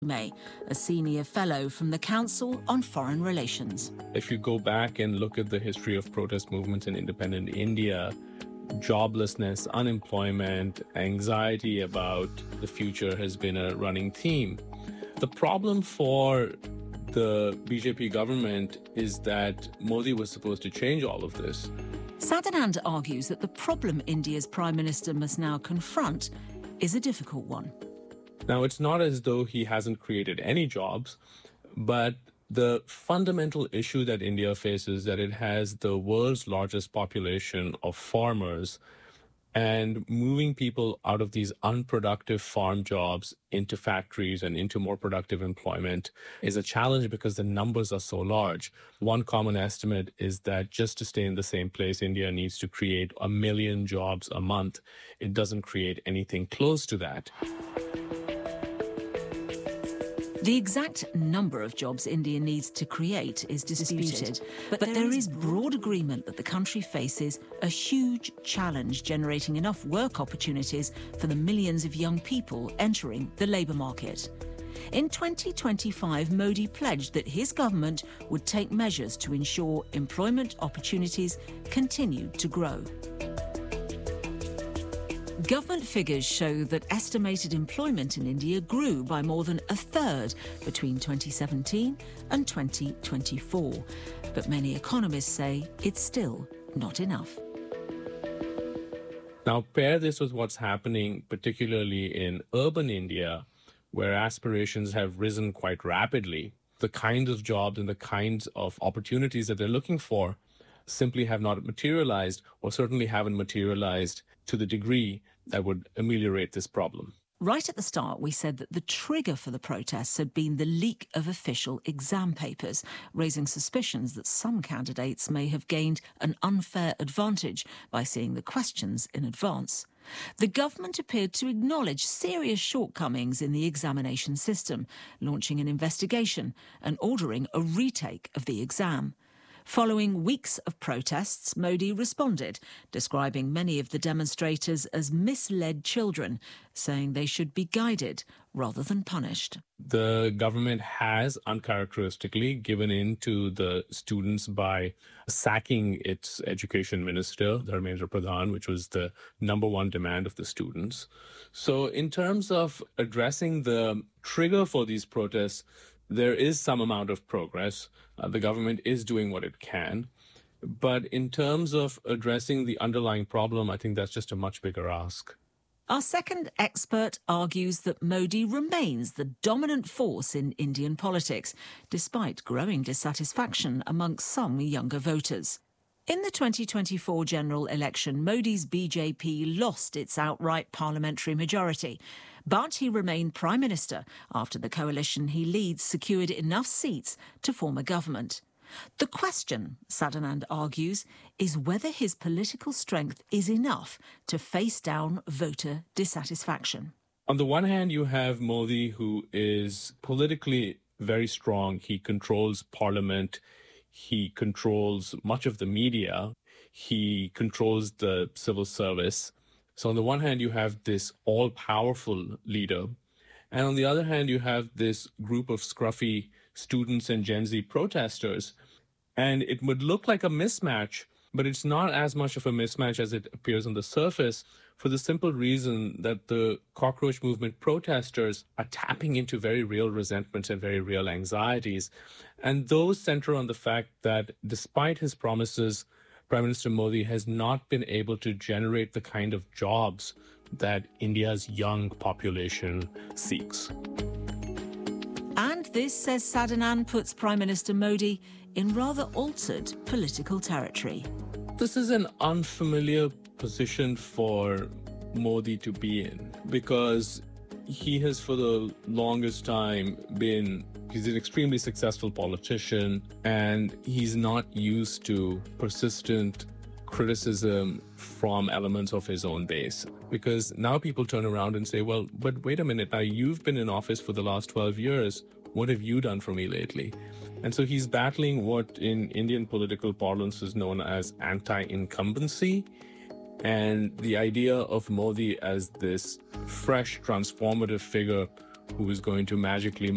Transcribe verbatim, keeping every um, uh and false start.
May, a senior fellow from the Council on Foreign Relations. If you go back and look at the history of protest movements in independent India, joblessness, unemployment, anxiety about the future has been a running theme. The problem for the B J P government is that Modi was supposed to change all of this. Sadanand argues that the problem India's Prime Minister must now confront is a difficult one. Now, it's not as though he hasn't created any jobs, but the fundamental issue that India faces is that it has the world's largest population of farmers, and moving people out of these unproductive farm jobs into factories and into more productive employment is a challenge because the numbers are so large. One common estimate is that just to stay in the same place, India needs to create a million jobs a month. It doesn't create anything close to that. The exact number of jobs India needs to create is disputed, but there is broad agreement that the country faces a huge challenge generating enough work opportunities for the millions of young people entering the labour market. In twenty twenty-five, Modi pledged that his government would take measures to ensure employment opportunities continued to grow. Government figures show that estimated employment in India grew by more than a third between twenty seventeen and twenty twenty-four. But many economists say it's still not enough. Now, pair this with what's happening, particularly in urban India, where aspirations have risen quite rapidly. The kinds of jobs and the kinds of opportunities that they're looking for simply have not materialized, or certainly haven't materialized to the degree that would ameliorate this problem. Right at the start, we said that the trigger for the protests had been the leak of official exam papers, raising suspicions that some candidates may have gained an unfair advantage by seeing the questions in advance. The government appeared to acknowledge serious shortcomings in the examination system, launching an investigation and ordering a retake of the exam. Following weeks of protests, Modi responded, describing many of the demonstrators as misled children, saying they should be guided rather than punished. The government has uncharacteristically given in to the students by sacking its education minister, Dharmendra Pradhan, which was the number one demand of the students. So in terms of addressing the trigger for these protests, there is some amount of progress. Uh, the government is doing what it can. But in terms of addressing the underlying problem, I think that's just a much bigger ask. Our second expert argues that Modi remains the dominant force in Indian politics, despite growing dissatisfaction amongst some younger voters. In the twenty twenty-four general election, Modi's B J P lost its outright parliamentary majority, but he remained Prime Minister after the coalition he leads secured enough seats to form a government. The question, Sadanand argues, is whether his political strength is enough to face down voter dissatisfaction. On the one hand, you have Modi, who is politically very strong. He controls parliament. He controls much of the media. He controls the civil service. So on the one hand, you have this all-powerful leader. And on the other hand, you have this group of scruffy students and Gen Z protesters. And it would look like a mismatch, but it's not as much of a mismatch as it appears on the surface, for the simple reason that the cockroach movement protesters are tapping into very real resentments and very real anxieties. And those center on the fact that despite his promises, Prime Minister Modi has not been able to generate the kind of jobs that India's young population seeks. And this, says Sadanand, puts Prime Minister Modi in rather altered political territory. This is an unfamiliar position for Modi to be in, because he has for the longest time been, he's an extremely successful politician, and he's not used to persistent criticism from elements of his own base. Because now people turn around and say, well, but wait a minute, now you've been in office for the last twelve years. What have you done for me lately? And so he's battling what in Indian political parlance is known as anti-incumbency. And the idea of Modi as this fresh, transformative figure who is going to magically